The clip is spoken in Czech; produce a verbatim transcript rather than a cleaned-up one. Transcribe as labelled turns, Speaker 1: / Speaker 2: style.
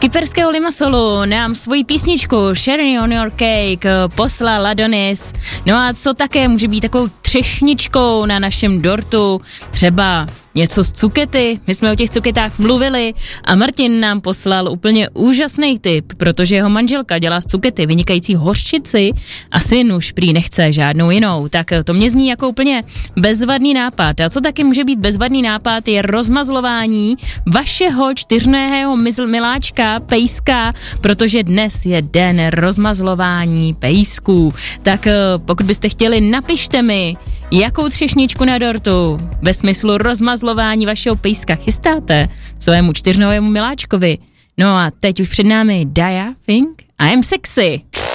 Speaker 1: kyperského Limassolu nám svoji písničku Cherry on your cake poslal Adonis. No a co také může být takovou třešničkou na našem dortu? Třeba něco z cukety, my jsme o těch cuketách mluvili a Martin nám poslal úplně úžasný tip, protože jeho manželka dělá z cukety vynikající hořčici a syn už prý nechce žádnou jinou, tak to mě zní jako úplně bezvadný nápad. A co taky může být bezvadný nápad je rozmazlování vašeho čtyřného miláčka, pejska, protože dnes je den rozmazlování pejsků. Tak pokud byste chtěli, napište mi, jakou třešničku na dortu ve smyslu rozmazlování vašeho pejska chystáte svému čtyřnohému miláčkovi. No a teď už před námi Daya Think I'm Sexy.